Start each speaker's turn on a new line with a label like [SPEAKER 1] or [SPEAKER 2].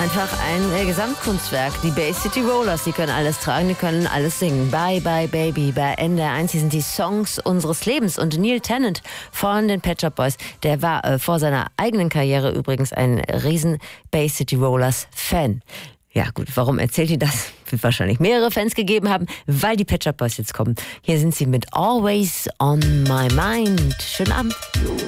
[SPEAKER 1] Einfach ein Gesamtkunstwerk. Die Bay City Rollers, die können alles tragen, die können alles singen. Bye Bye Baby, bei NDR1, die sind die Songs unseres Lebens. Und Neil Tennant von den Pet Shop Boys, der war vor seiner eigenen Karriere übrigens ein riesen Bay City Rollers Fan. Ja gut, warum erzählt ihr das? Wird wahrscheinlich mehrere Fans gegeben haben, weil die Pet Shop Boys jetzt kommen. Hier sind sie mit Always on My Mind. Schönen Abend.